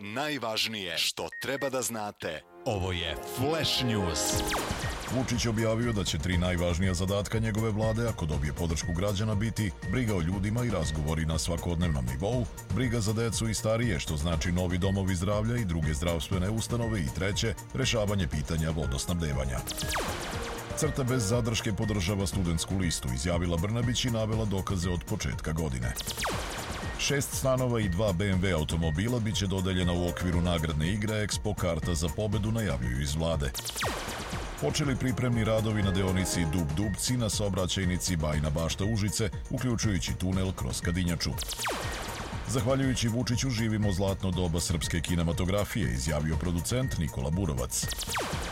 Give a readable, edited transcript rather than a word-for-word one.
Najvažnije što treba da znate. Ovo je Flash News. Vučić objavio da će 3 najvažnija zadatka njegove vlade, ako dobije podršku građana, biti briga o ljudima i razgovori na svakodnevnom nivou, briga za decu i starije, što znači novi domovi zdravlja i druge zdravstvene ustanove, i treće, rešavanje pitanja vodosnabdevanja. Crta bez zadrške podržava studentsku listu, izjavila Brnabić i navela dokaze od početka godine. 6 stanova i 2 BMW automobila biće dodeljena u okviru nagradne igre Expo Karta za pobedu, najavljuju iz vlade. Počeli pripremni radovi na deonici Dub-Dubci na saobraćajnici Bajina Bašta-Užice, uključujući tunel kroz Kadinjaču. Zahvaljujući Vučiću živimo zlatno doba srpske kinematografije, izjavio producent Nikola Burovac.